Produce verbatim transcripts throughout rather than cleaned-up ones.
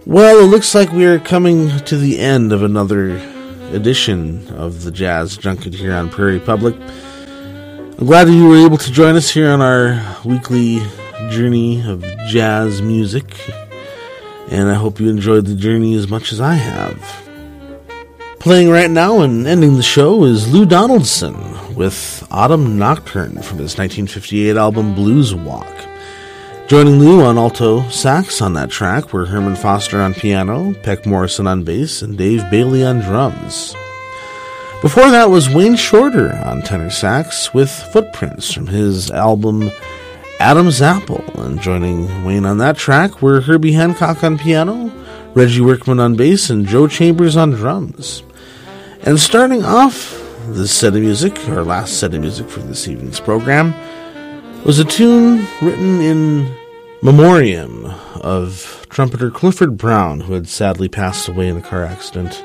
Well, it looks like we're coming to the end of another edition of the Jazz Junket here on Prairie Public. I'm glad that you were able to join us here on our weekly journey of jazz music, and I hope you enjoyed the journey as much as I have. Playing right now and ending the show is Lou Donaldson with Autumn Nocturne from his nineteen fifty-eight album Blues Walk. Joining Lou on alto sax on that track were Herman Foster on piano, Peck Morrison on bass, and Dave Bailey on drums. Before that was Wayne Shorter on tenor sax with Footprints from his album Adam's Apple. And joining Wayne on that track were Herbie Hancock on piano, Reggie Workman on bass, and Joe Chambers on drums. And starting off this set of music, our last set of music for this evening's program, was a tune written in memoriam of trumpeter Clifford Brown, who had sadly passed away in a car accident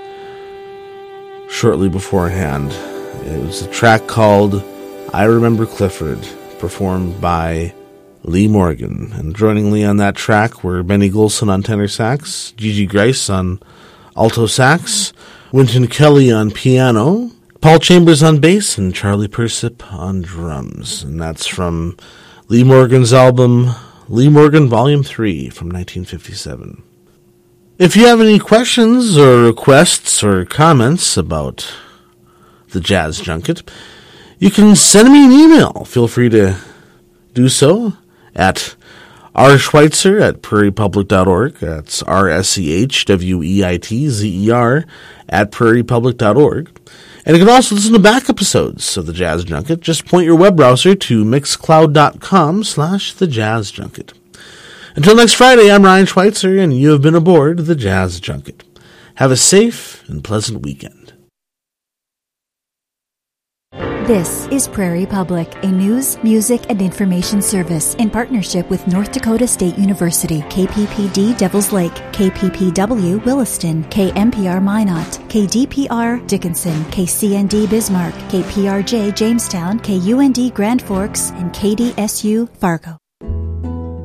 shortly beforehand. It was a track called I Remember Clifford, performed by Lee Morgan. And joining Lee on that track were Benny Golson on tenor sax, Gigi Grice on alto sax, Wynton Kelly on piano, Paul Chambers on bass, and Charlie Persip on drums. And that's from Lee Morgan's album, Lee Morgan Volume three from nineteen fifty-seven. If you have any questions or requests or comments about the Jazz Junket, you can send me an email. Feel free to do so at rschweitzer at prairie public dot org. That's R S E H W E I T Z E R at prairie public dot org. And you can also listen to back episodes of the Jazz Junket. Just point your web browser to mixcloud.com slash the Jazz Junket. Until next Friday, I'm Ryan Schweitzer, and you have been aboard the Jazz Junket. Have a safe and pleasant weekend. This is Prairie Public, a news, music, and information service in partnership with North Dakota State University, K P P D Devils Lake, K P P W Williston, K M P R Minot, K D P R Dickinson, K C N D Bismarck, K P R J Jamestown, K U N D Grand Forks, and K D S U Fargo.